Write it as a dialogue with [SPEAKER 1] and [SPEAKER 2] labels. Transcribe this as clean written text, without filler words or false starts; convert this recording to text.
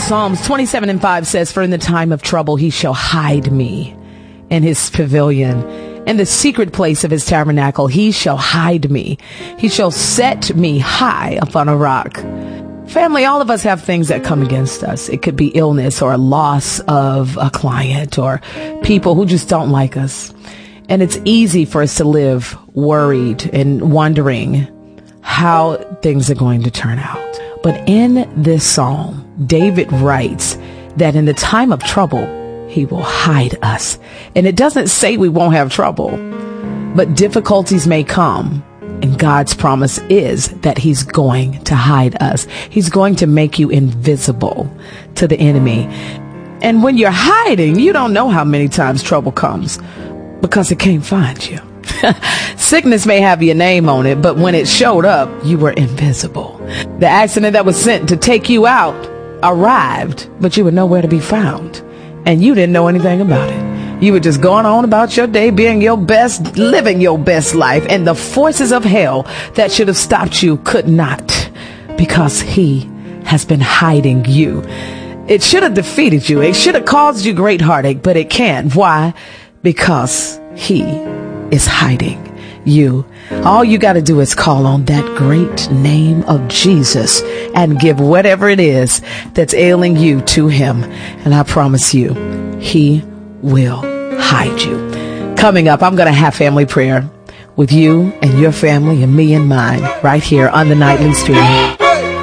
[SPEAKER 1] Psalms 27:5 says, for in the time of trouble, he shall hide me in his pavilion. In the secret place of his tabernacle, he shall hide me. He shall set me high upon a rock. Family, all of us have things that come against us. It could be illness or a loss of a client or people who just don't like us. And it's easy for us to live worried and wondering how things are going to turn out. But in this psalm, David writes that in the time of trouble, he will hide us. And it doesn't say we won't have trouble, but difficulties may come. And God's promise is that he's going to hide us. He's going to make you invisible to the enemy. And when you're hiding, you don't know how many times trouble comes because it can't find you. Sickness may have your name on it, but when it showed up, you were invisible. The accident that was sent to take you out arrived, but you were nowhere to be found. And you didn't know anything about it. You were just going on about your day, being your best, living your best life. And the forces of hell that should have stopped you could not, because he has been hiding you. It should have defeated you. It should have caused you great heartache, but it can't. Why? Because he is hiding you. All you got to do is call on that great name of Jesus and give whatever it is that's ailing you to him. And I promise you, he will hide you. Coming up, I'm going to have family prayer with you and your family and me and mine right here on the Nightly Stream.